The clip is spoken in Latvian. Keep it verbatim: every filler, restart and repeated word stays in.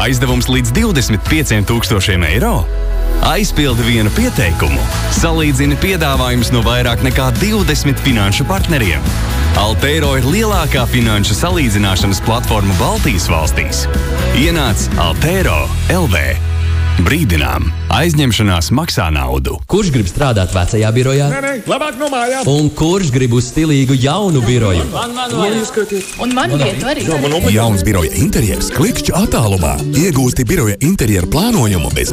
Aizdevums līdz divdesmit pieciem tūkstošiem eiro. Aizpildi vienu pieteikumu, salīdzini piedāvājumus no vairāk nekā divdesmit finanšu partneriem. Altero ir lielākā finanšu salīdzināšanas platforma Baltijas valstīs. Ienāc Altero L V. Brīdinām, aizņemšanās maksā naudu. Kurš grib strādāt vecajā birojā? Nē, nē, labāk no mājām. Un kurš grib uz stilīgu jaunu biroju? Man, man, man, un man vietu arī. Jā, man Jauns biroja interjers klikšķi attālumā. Iegūsti biroja interjeru plānojumu bez